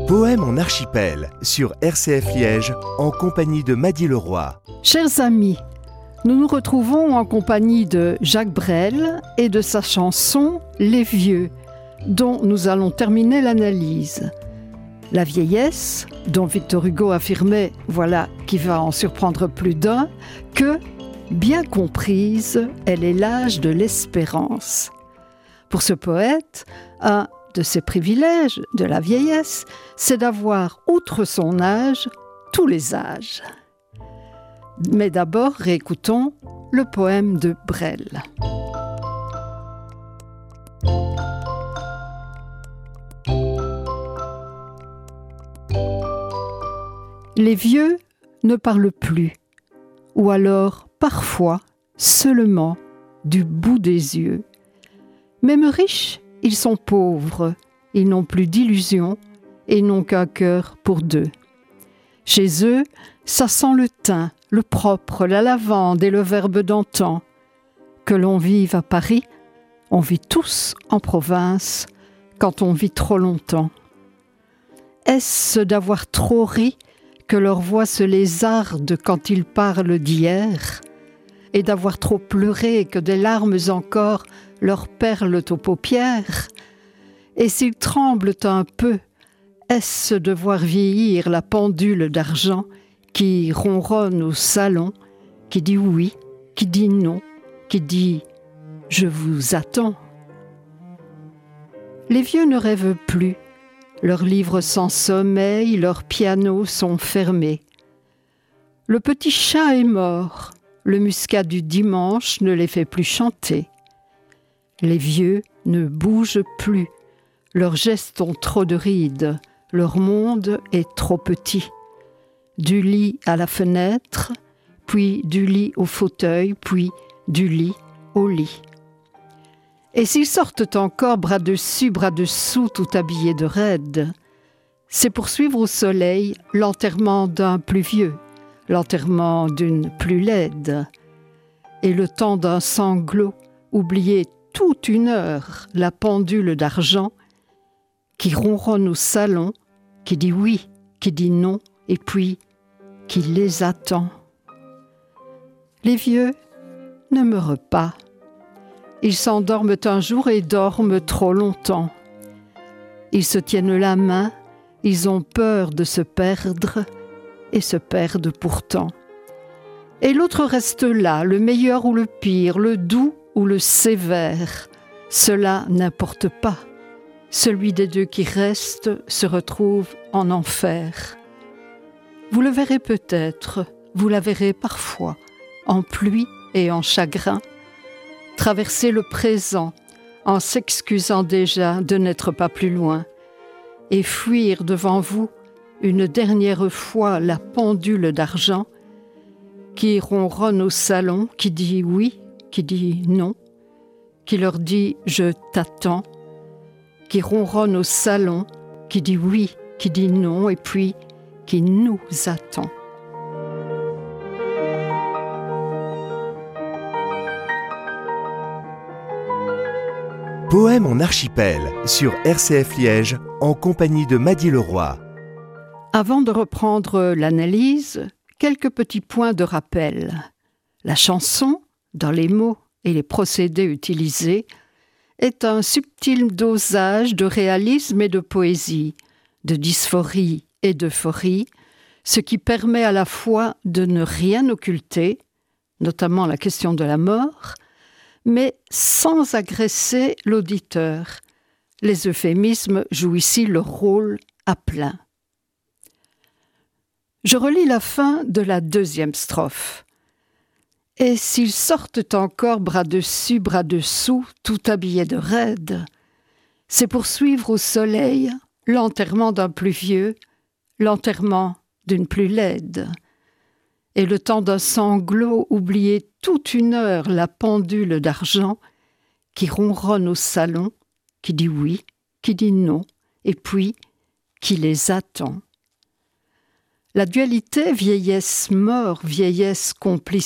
Poème en archipel sur RCF Liège en compagnie de Maddy Leroy. Chers amis, nous nous retrouvons en compagnie de Jacques Brel et de sa chanson « Les vieux » dont nous allons terminer l'analyse. La vieillesse, dont Victor Hugo affirmait, voilà qui va en surprendre plus d'un, que, bien comprise, elle est l'âge de l'espérance. Pour ce poète, un de ses privilèges de la vieillesse, c'est d'avoir, outre son âge, tous les âges. Mais d'abord, réécoutons le poème de Brel. Les vieux ne parlent plus, ou alors, parfois, seulement du bout des yeux. Même riches, ils sont pauvres, ils n'ont plus d'illusions et n'ont qu'un cœur pour deux. Chez eux, ça sent le thym, le propre, la lavande et le verbe d'antan. Que l'on vive à Paris, on vit tous en province quand on vit trop longtemps. Est-ce d'avoir trop ri que leur voix se lézarde quand ils parlent d'hier, et d'avoir trop pleuré que des larmes encore leur perlent aux paupières? Et s'ils tremblent un peu, est-ce de voir vieillir la pendule d'argent qui ronronne au salon, qui dit oui, qui dit non, qui dit « je vous attends ». Les vieux ne rêvent plus, leurs livres sans sommeil, leurs pianos sont fermés. Le petit chat est mort, le muscat du dimanche ne les fait plus chanter. Les vieux ne bougent plus, leurs gestes ont trop de rides, leur monde est trop petit. Du lit à la fenêtre, puis du lit au fauteuil, puis du lit au lit. Et s'ils sortent encore bras dessus, bras dessous, tout habillés de raide, c'est pour suivre au soleil l'enterrement d'un plus vieux, l'enterrement d'une plus laide, et le temps d'un sanglot, oublier toute une heure la pendule d'argent qui ronronne au salon, qui dit oui, qui dit non, et puis qui les attend. Les vieux ne meurent pas. Ils s'endorment un jour et dorment trop longtemps. Ils se tiennent la main, ils ont peur de se perdre et se perdent pourtant. Et l'autre reste là, le meilleur ou le pire, le doux ou le sévère. Cela n'importe pas. Celui des deux qui reste se retrouve en enfer. Vous le verrez peut-être, vous la verrez parfois, en pluie et en chagrin, traverser le présent en s'excusant déjà de n'être pas plus loin et fuir devant vous une dernière fois la pendule d'argent qui ronronne au salon, qui dit oui, qui dit non, qui leur dit « je t'attends », qui ronronne au salon, qui dit oui, qui dit non, et puis qui nous attend. Poème en archipel sur RCF Liège en compagnie de Maddy Leroy. Avant de reprendre l'analyse, quelques petits points de rappel. La chanson, dans les mots et les procédés utilisés, est un subtil dosage de réalisme et de poésie, de dysphorie et d'euphorie, ce qui permet à la fois de ne rien occulter, notamment la question de la mort, mais sans agresser l'auditeur. Les euphémismes jouent ici leur rôle à plein. Je relis la fin de la deuxième strophe. Et s'ils sortent encore bras dessus, bras dessous, tout habillés de raide, c'est pour suivre au soleil l'enterrement d'un plus vieux, l'enterrement d'une plus laide. Et le temps d'un sanglot, oublier toute une heure la pendule d'argent qui ronronne au salon, qui dit oui, qui dit non, et puis qui les attend. La dualité vieillesse-mort,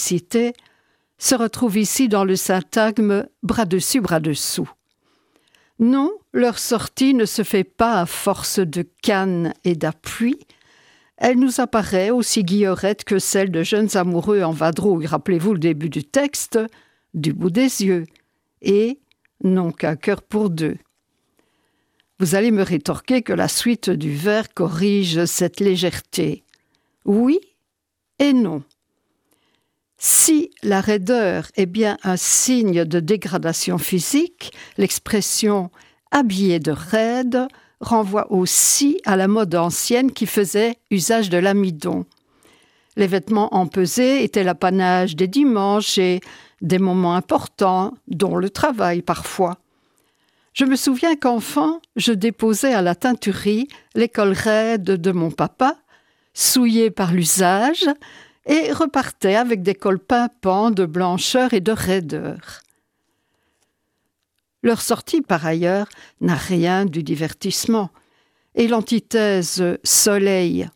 vieillesse-complicité se retrouve ici dans le syntagme bras dessus, bras dessous. Non, leur sortie ne se fait pas à force de canne et d'appui. Elle nous apparaît aussi guillerette que celle de jeunes amoureux en vadrouille, rappelez-vous le début du texte, du bout des yeux, et non qu'un cœur pour deux. Vous allez me rétorquer que la suite du vers corrige cette légèreté. Oui et non. Si la raideur est bien un signe de dégradation physique, l'expression « habillé de raide » renvoie aussi à la mode ancienne qui faisait usage de l'amidon. Les vêtements empesés étaient l'apanage des dimanches et des moments importants, dont le travail parfois. Je me souviens qu'enfant, je déposais à la teinturerie l'école raide de mon papa, souillée par l'usage, et repartait avec des cols pimpants de blancheur et de raideur. Leur sortie, par ailleurs, n'a rien du divertissement, et l'antithèse « soleil-enterrement »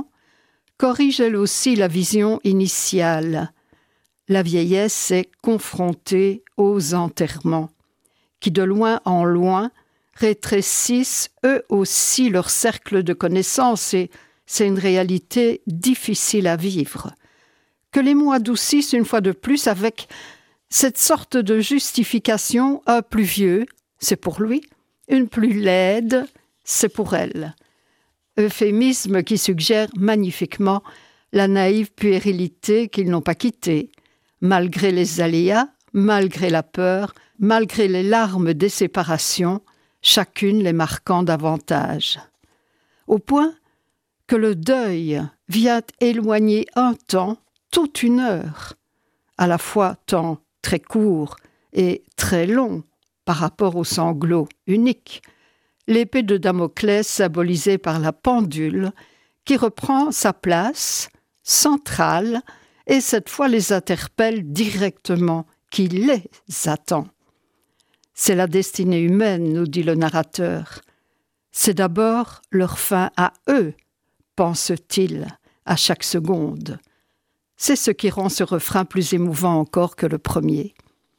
corrige elle aussi la vision initiale. La vieillesse est confrontée aux enterrements, qui de loin en loin rétrécissent eux aussi leur cercle de connaissances, et c'est une réalité difficile à vivre. Que les mots adoucissent une fois de plus avec cette sorte de justification, un plus vieux, c'est pour lui, une plus laide, c'est pour elle. Euphémisme qui suggère magnifiquement la naïve puérilité qu'ils n'ont pas quittée, malgré les aléas, malgré la peur, malgré les larmes des séparations, chacune les marquant davantage. Au point que le deuil vient éloigner un temps, toute une heure, à la fois temps très court et très long par rapport au sanglot unique, l'épée de Damoclès symbolisée par la pendule qui reprend sa place centrale et cette fois les interpelle directement, qui les attend. C'est la destinée humaine, nous dit le narrateur. C'est d'abord leur fin à eux, pense-t-il, à chaque seconde. C'est ce qui rend ce refrain plus émouvant encore que le premier.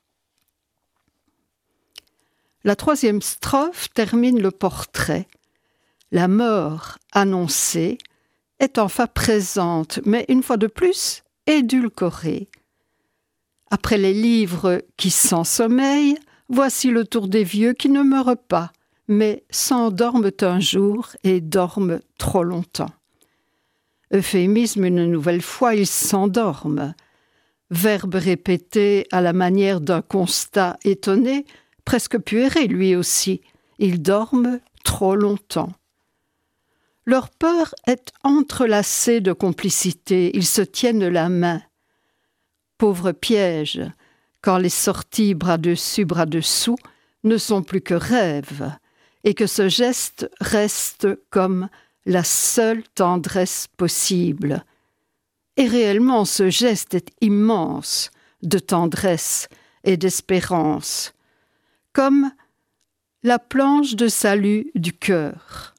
La troisième strophe termine le portrait. La mort annoncée est enfin présente, mais une fois de plus édulcorée. Après les livres qui s'ensommeillent, voici le tour des vieux qui ne meurent pas, mais s'endorment un jour et dorment trop longtemps. Euphémisme une nouvelle fois, ils s'endorment. Verbe répété à la manière d'un constat étonné, presque puéré lui aussi. Ils dorment trop longtemps. Leur peur est entrelacée de complicité, ils se tiennent la main. Pauvre piège, quand les sorties bras dessus, bras dessous ne sont plus que rêves, et que ce geste reste comme la seule tendresse possible. Et réellement, ce geste est immense de tendresse et d'espérance, comme la planche de salut du cœur.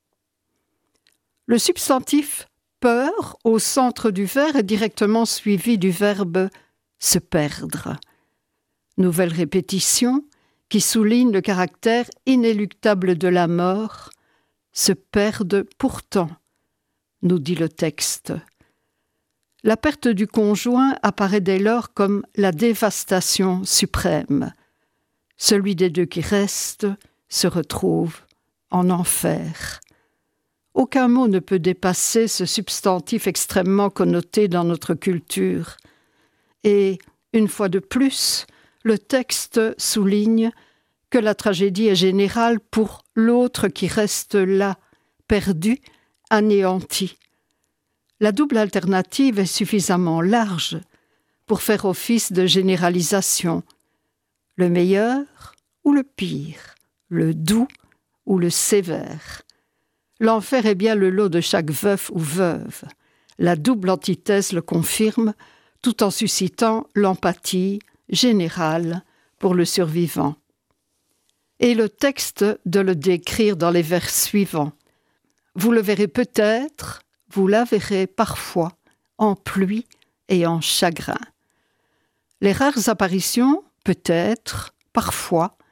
Le substantif « peur » au centre du vers est directement suivi du verbe « se perdre ». Nouvelle répétition qui souligne le caractère inéluctable de la mort, se perdent pourtant, nous dit le texte. La perte du conjoint apparaît dès lors comme la dévastation suprême. Celui des deux qui reste se retrouve en enfer. Aucun mot ne peut dépasser ce substantif extrêmement connoté dans notre culture. Et, une fois de plus, le texte souligne que la tragédie est générale pour l'autre qui reste là, perdu, anéanti. La double alternative est suffisamment large pour faire office de généralisation. Le meilleur ou le pire, le doux ou le sévère. L'enfer est bien le lot de chaque veuf ou veuve. La double antithèse le confirme, tout en suscitant l'empathie générale pour le survivant. Et le texte de le décrire dans les vers suivants. Vous le verrez peut-être, vous la verrez parfois, en pluie et en chagrin. Les rares apparitions, peut-être, parfois,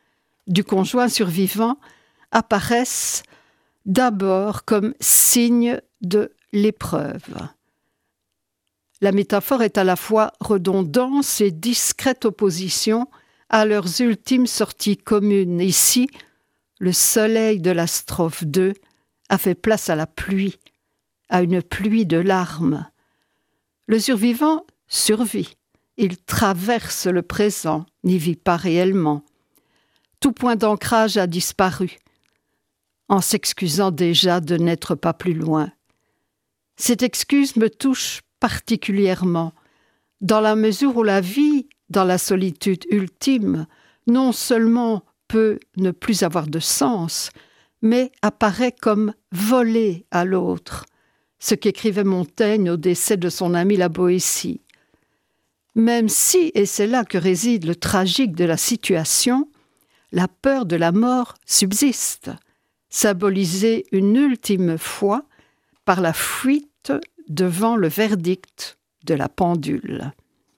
du conjoint survivant apparaissent d'abord comme signe de l'épreuve. La métaphore est à la fois redondance et discrète opposition à leurs ultimes sorties communes. Ici, le soleil de la strophe 2 a fait place à la pluie, à une pluie de larmes. Le survivant survit, il traverse le présent, n'y vit pas réellement. Tout point d'ancrage a disparu, en s'excusant déjà de n'être pas plus loin. Cette excuse me touche particulièrement, dans la mesure où la vie, dans la solitude ultime, non seulement peut ne plus avoir de sens, mais apparaît comme volée à l'autre, ce qu'écrivait Montaigne au décès de son ami la Boétie. Même si, et c'est là que réside le tragique de la situation, la peur de la mort subsiste, symbolisée une ultime fois par la fuite devant le verdict de la pendule.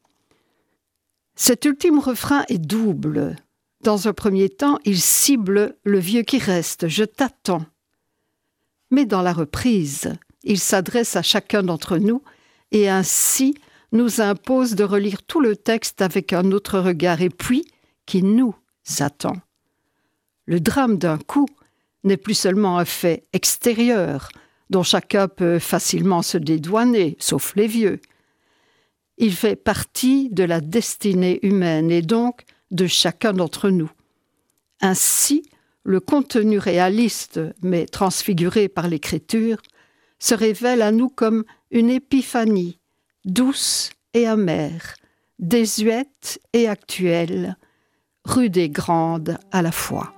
Cet ultime refrain est double. Dans un premier temps, il cible le vieux qui reste, « je t'attends ». Mais dans la reprise, il s'adresse à chacun d'entre nous et ainsi nous impose de relire tout le texte avec un autre regard et puis qui nous attend. Le drame d'un coup n'est plus seulement un fait extérieur dont chacun peut facilement se dédouaner, sauf les vieux. Il fait partie de la destinée humaine et donc de chacun d'entre nous. Ainsi, le contenu réaliste, mais transfiguré par l'écriture, se révèle à nous comme une épiphanie, douce et amère, désuète et actuelle, rude et grande à la fois.